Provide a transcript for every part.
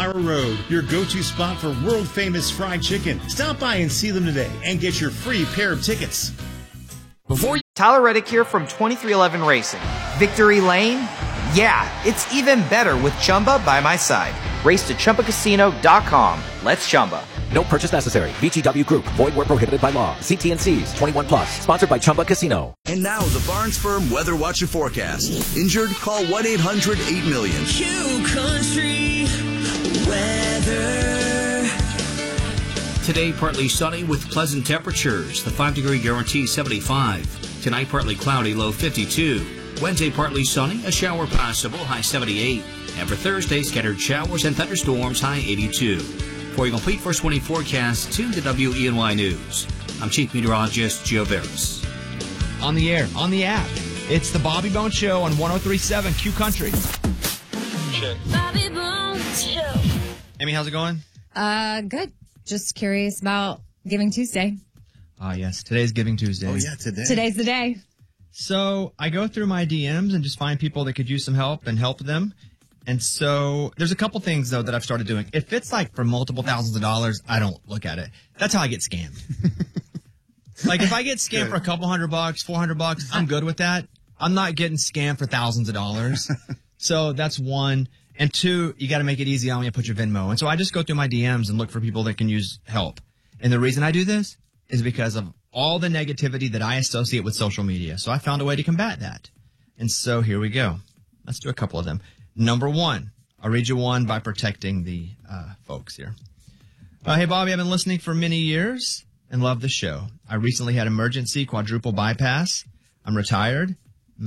Elmira Road, your go-to spot for world-famous fried chicken. Stop by and see them today and get your free pair of tickets. Tyler Reddick here from 2311 Racing. Victory Lane? Yeah, it's even better with Chumba by my side. Race to ChumbaCasino.com. Let's Chumba. No purchase necessary. VGW Group. Void where prohibited by law. See T&Cs. 21 plus. Sponsored by Chumba Casino. And now the Barnes Firm Weather Watch and Forecast. Injured? Call 1-800-8-million. Q Country Weather. Today, partly sunny with pleasant temperatures. The 5-degree guarantee 75. Tonight, partly cloudy, low 52. Wednesday, partly sunny, a shower possible, high 78. And for Thursday, scattered showers and thunderstorms, high 82. For your complete First 20 forecast, tune to WENY News. I'm Chief Meteorologist Joe Veras. On the air, on the app. It's the Bobby Bones Show on 103.7 Q Country. Check. Bobby Bones Show. Amy, how's it going? Good. Just curious about Giving Tuesday. Yes. Today's Giving Tuesday. Oh, yeah, today. Today's the day. So I go through my DMs and just find people that could use some help and help them. And so there's a couple things, though, that I've started doing. If it's like for multiple thousands of dollars, I don't look at it. That's how I get scammed. Like if I get scammed for a couple $100, $400, I'm good with that. I'm not getting scammed for thousands of dollars. So that's one. And two, you got to make it easy on you to put your Venmo. And so I just go through my DMs and look for people that can use help. And the reason I do this is because of all the negativity that I associate with social media. So I found a way to combat that. And so here we go. Let's do a couple of them. Number one, I'll read you one by protecting the folks here. Hey, Bobby, I've been listening for many years and love the show. I recently had emergency quadruple bypass. I'm retired.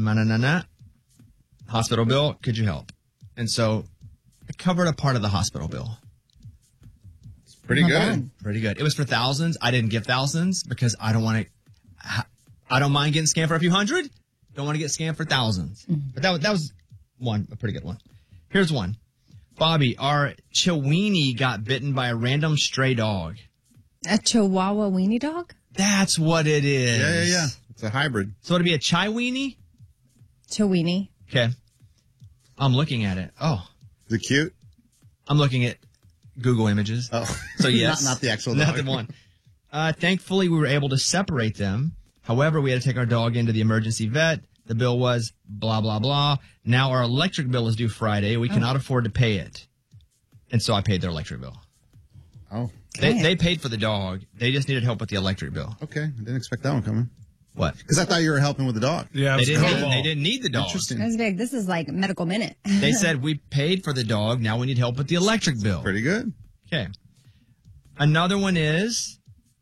Hospital bill, could you help? And so I covered a part of the hospital bill. It's pretty good. Pretty good. It was for thousands. I didn't give thousands because I don't want to. I don't mind getting scammed for a few hundred. Don't want to get scammed for thousands. But that was one, a pretty good one. Here's one. Bobby, our Chiweenie got bitten by a random stray dog. A Chihuahua weenie dog? That's what it is. Yeah. It's a hybrid. So it'd be a Chiweenie? Chiweenie. Okay. I'm looking at it. Oh. Is it cute? I'm looking at Google Images. Oh. So yes. not the actual dog. Not the one. Thankfully, we were able to separate them. However, we had to take our dog into the emergency vet. The bill was blah, blah, blah. Now our electric bill is due Friday. We cannot afford to pay it. And so I paid their electric bill. Oh. They paid for the dog. They just needed help with the electric bill. Okay. I didn't expect that one coming. What? Because I thought you were helping with the dog. Yeah, they didn't need the dog. Interesting. That's big. This is like Medical Minute. They said we paid for the dog. Now we need help with the electric bill. Pretty good. Okay. Another one is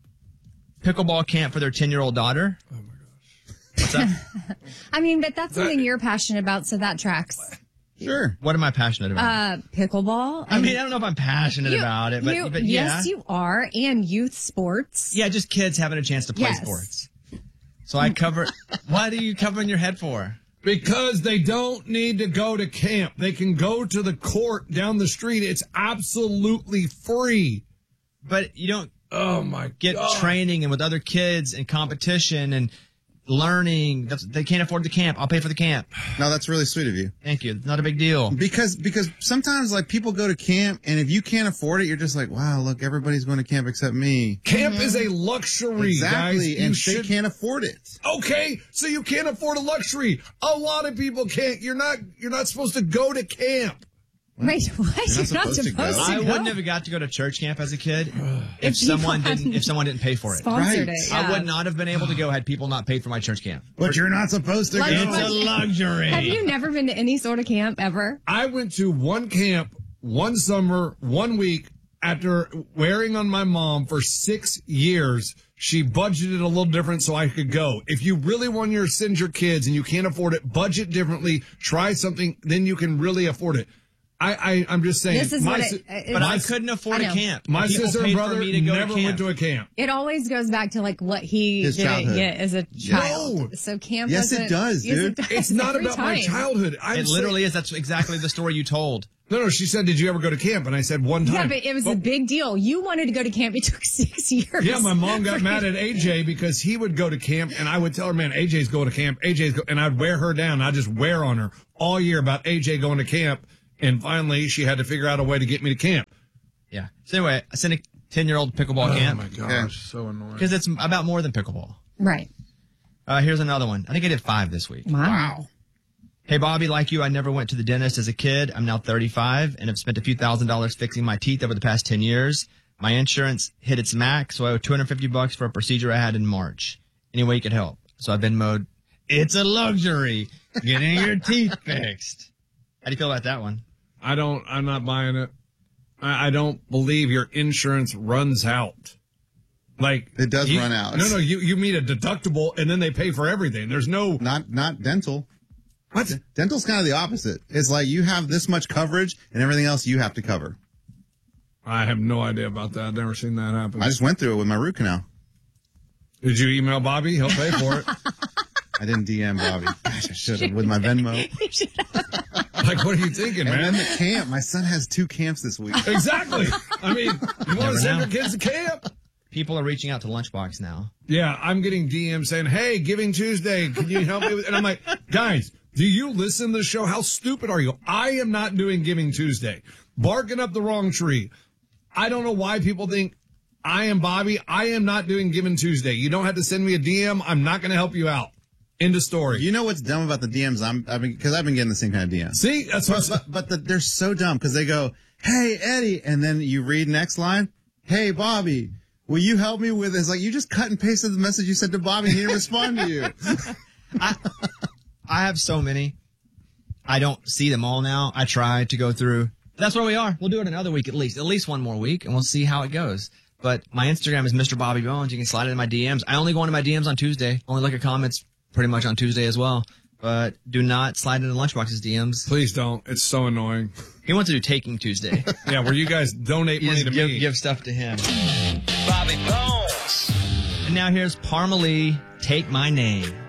pickleball camp for their 10-year-old daughter. Oh, my gosh. What's that? I mean, but that's something you're passionate about, so that tracks. Sure. What am I passionate about? Pickleball. I mean, I don't know if I'm passionate about it, but yeah. Yes, you are. And youth sports. Yeah, just kids having a chance to play sports. So I cover. What are you covering your head for? Because they don't need to go to camp. They can go to the court down the street. It's absolutely free. But you don't get God. training and with other kids and competition and learning. They can't afford the camp. I'll pay for the camp. No, that's really sweet of you. Thank you. Not a big deal. Because sometimes like people go to camp and if you can't afford it, you're just like, wow, look, everybody's going to camp except me. Camp is a luxury, Exactly, guys. and they can't afford it. Okay, so you can't afford a luxury. A lot of people can't. You're not supposed to go to camp. Wait, what? You're not supposed to go. I wouldn't have got to go to church camp as a kid if someone didn't pay for it. Sponsored it, yeah. I would not have been able to go had people not paid for my church camp. But you're not supposed to go. It's a luxury. Have you never been to any sort of camp ever? I went to one camp, one summer, 1 week. After wearing on my mom for 6 years, she budgeted a little different so I could go. If you really want to send your kids and you can't afford it, budget differently, try something, then you can really afford it. I'm just saying. This is but I couldn't afford a camp. My People sister paid and for brother me to go to never camp. went to a camp. It always goes back to like what he His didn't childhood. get as a child. No. So camp Yes, it doesn't- does, yes, dude. it does It's not every about my time. childhood. It literally is. That's exactly the story you told. No, she said, did you ever go to camp? And I said one time. Yeah, but it was a big deal. You wanted to go to camp. It took 6 years. Yeah, my mom got mad at AJ because he would go to camp, and I would tell her, man, AJ's going to camp. And I'd wear her down. I'd just wear on her all year about AJ going to camp. And finally, she had to figure out a way to get me to camp. Yeah. So anyway, I sent a 10-year-old pickleball camp. Oh, my gosh. So annoying. Because it's about more than pickleball. Right. Here's another one. I think I did 5 this week. Wow. Hey, Bobby, like you, I never went to the dentist as a kid. I'm now 35 and have spent a few $1,000s fixing my teeth over the past 10 years. My insurance hit its max, so I owe $250 for a procedure I had in March. Any way you could help. So I've been mode. It's a luxury getting your teeth fixed. How do you feel about that one? I'm not buying it. I don't believe your insurance runs out. Like it does run out. No, you meet a deductible and then they pay for everything. There's no not dental. What? Dental's kind of the opposite. It's like you have this much coverage and everything else you have to cover. I have no idea about that. I've never seen that happen. I just went through it with my root canal. Did you email Bobby? He'll pay for it. I didn't DM Bobby. Gosh, I should have with my Venmo. Like, what are you thinking, man? And then the camp. My son has 2 camps this week. Exactly. I mean, you want to send your kids to camp? People are reaching out to Lunchbox now. Yeah, I'm getting DMs saying, hey, Giving Tuesday, can you help me with? And I'm like, guys, do you listen to the show? How stupid are you? I am not doing Giving Tuesday. Barking up the wrong tree. I don't know why people think I am Bobby. I am not doing Giving Tuesday. You don't have to send me a DM. I'm not going to help you out. End of story. You know what's dumb about the DMs? Because I've been getting the same kind of DM. See, that's what. But they're so dumb because they go, "Hey Eddie," and then you read next line, "Hey Bobby, will you help me with this?" Like you just cut and pasted the message you sent to Bobby, and he didn't respond to you. I have so many. I don't see them all now. I try to go through. That's where we are. We'll do it another week at least one more week, and we'll see how it goes. But my Instagram is Mr. Bobby Bones. You can slide it in my DMs. I only go into my DMs on Tuesday. Only look at comments pretty much on Tuesday as well. But do not slide into Lunchbox's DMs. Please don't. It's so annoying. He wants to do Taking Tuesday. Yeah, where you guys donate money to me. Give stuff to him. Bobby Bones. And now here's Parmalee, Take My Name.